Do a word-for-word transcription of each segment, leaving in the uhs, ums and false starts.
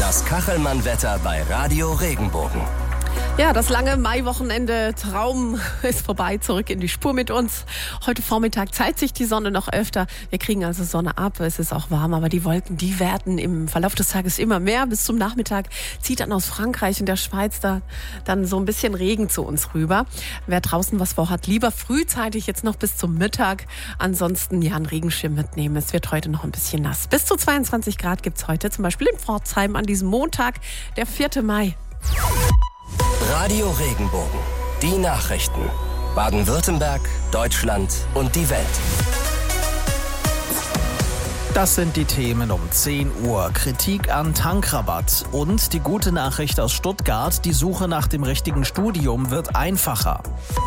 Das Kachelmann-Wetter bei Radio Regenbogen. Ja, das lange Maiwochenende Traum ist vorbei, zurück in die Spur mit uns. Heute Vormittag zeigt sich die Sonne noch öfter. Wir kriegen also Sonne ab, es ist auch warm, aber die Wolken, die werden im Verlauf des Tages immer mehr. Bis zum Nachmittag zieht dann aus Frankreich und der Schweiz da dann so ein bisschen Regen zu uns rüber. Wer draußen was vorhat, lieber frühzeitig jetzt noch bis zum Mittag. Ansonsten ja einen Regenschirm mitnehmen. Es wird heute noch ein bisschen nass. Bis zu zweiundzwanzig Grad gibt's heute, zum Beispiel in Pforzheim an diesem Montag, der vierte Mai. Radio Regenbogen. Die Nachrichten. Baden-Württemberg, Deutschland und die Welt. Das sind die Themen um zehn Uhr. Kritik an Tankrabatt und die gute Nachricht aus Stuttgart. Die Suche nach dem richtigen Studium wird einfacher.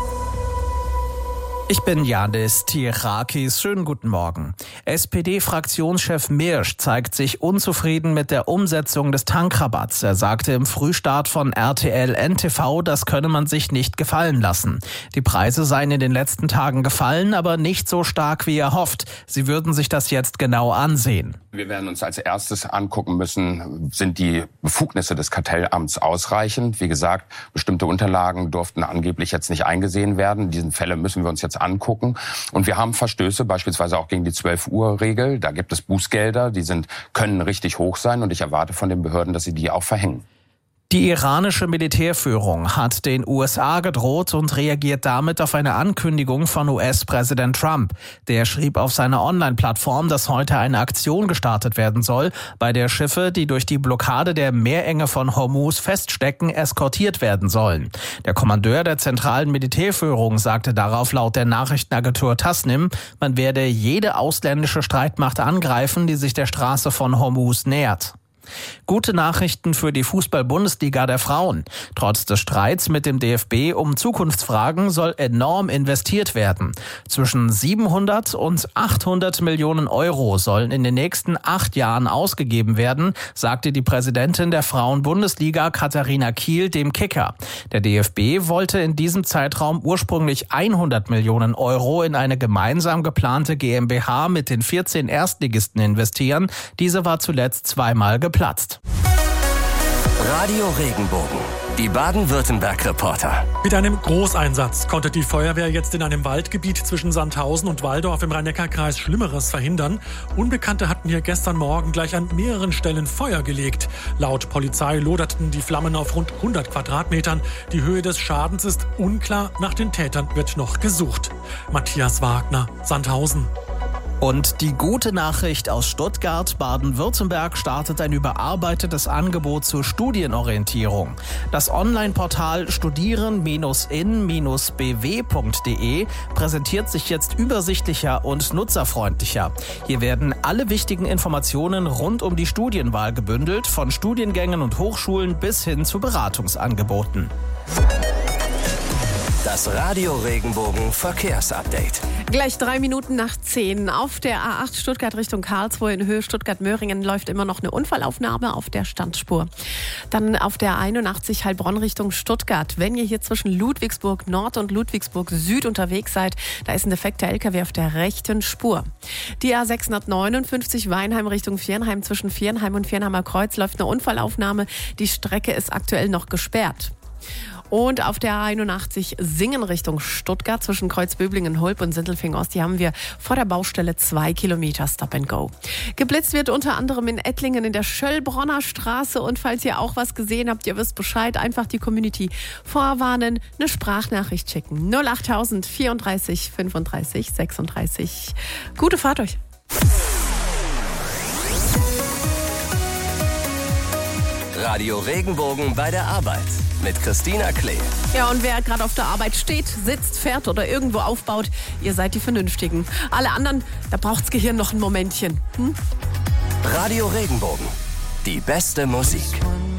Ich bin Janis Tirakis. Schönen guten Morgen. S P D-Fraktionschef Mirsch zeigt sich unzufrieden mit der Umsetzung des Tankrabatts. Er sagte im Frühstart von R T L N T V, das könne man sich nicht gefallen lassen. Die Preise seien in den letzten Tagen gefallen, aber nicht so stark, wie er hofft. Sie würden sich das jetzt genau ansehen. Wir werden uns als erstes angucken müssen, sind die Befugnisse des Kartellamts ausreichend? Wie gesagt, bestimmte Unterlagen durften angeblich jetzt nicht eingesehen werden. Diese Fälle müssen wir uns jetzt angucken. Und wir haben Verstöße, beispielsweise auch gegen die zwölf Uhr Regel. Da gibt es Bußgelder, die sind, können richtig hoch sein. Und ich erwarte von den Behörden, dass sie die auch verhängen. Die iranische Militärführung hat den U S A gedroht und reagiert damit auf eine Ankündigung von U S-Präsident Trump. Der schrieb auf seiner Online-Plattform, dass heute eine Aktion gestartet werden soll, bei der Schiffe, die durch die Blockade der Meerenge von Hormuz feststecken, eskortiert werden sollen. Der Kommandeur der zentralen Militärführung sagte darauf laut der Nachrichtenagentur Tasnim, man werde jede ausländische Streitmacht angreifen, die sich der Straße von Hormuz nähert. Gute Nachrichten für die Fußball-Bundesliga der Frauen. Trotz des Streits mit dem D F B um Zukunftsfragen soll enorm investiert werden. Zwischen siebenhundert und achthundert Millionen Euro sollen in den nächsten acht Jahren ausgegeben werden, sagte die Präsidentin der Frauen-Bundesliga Katharina Kiel dem Kicker. Der D F B wollte in diesem Zeitraum ursprünglich hundert Millionen Euro in eine gemeinsam geplante GmbH mit den vierzehn Erstligisten investieren. Diese war zuletzt zweimal geplant. Platzt. Radio Regenbogen. Die Baden-Württemberg-Reporter. Mit einem Großeinsatz konnte die Feuerwehr jetzt in einem Waldgebiet zwischen Sandhausen und Walldorf im Rhein-Neckar-Kreis Schlimmeres verhindern. Unbekannte hatten hier gestern Morgen gleich an mehreren Stellen Feuer gelegt. Laut Polizei loderten die Flammen auf rund hundert Quadratmetern. Die Höhe des Schadens ist unklar. Nach den Tätern wird noch gesucht. Matthias Wagner, Sandhausen. Und die gute Nachricht aus Stuttgart, Baden-Württemberg startet ein überarbeitetes Angebot zur Studienorientierung. Das Online-Portal studieren in b w punkt d e präsentiert sich jetzt übersichtlicher und nutzerfreundlicher. Hier werden alle wichtigen Informationen rund um die Studienwahl gebündelt, von Studiengängen und Hochschulen bis hin zu Beratungsangeboten. Das Radio Regenbogen Verkehrsupdate. Gleich drei Minuten nach zehn. Auf der A acht Stuttgart Richtung Karlsruhe in Höhe Stuttgart-Möhringen läuft immer noch eine Unfallaufnahme auf der Standspur. Dann auf der einundachtzig Heilbronn Richtung Stuttgart. Wenn ihr hier zwischen Ludwigsburg Nord und Ludwigsburg Süd unterwegs seid, da ist ein defekter L K W auf der rechten Spur. Die A sechshundertneunundfünfzig Weinheim Richtung Viernheim zwischen Viernheim und Viernheimer Kreuz läuft eine Unfallaufnahme. Die Strecke ist aktuell noch gesperrt. Und auf der A einundachtzig Singen Richtung Stuttgart zwischen Kreuzböblingen, Hulp und Sindelfingen-Ost, hier haben wir vor der Baustelle zwei Kilometer Stop and Go. Geblitzt wird unter anderem in Ettlingen in der Schöllbronner Straße. Und falls ihr auch was gesehen habt, ihr wisst Bescheid, einfach die Community vorwarnen, eine Sprachnachricht schicken. null achttausend vierunddreißig fünfunddreißig sechsunddreißig. Gute Fahrt euch. Radio Regenbogen bei der Arbeit mit Christina Klee. Ja, und wer gerade auf der Arbeit steht, sitzt, fährt oder irgendwo aufbaut, ihr seid die Vernünftigen. Alle anderen, da braucht's Gehirn noch ein Momentchen. Hm? Radio Regenbogen. Die beste Musik.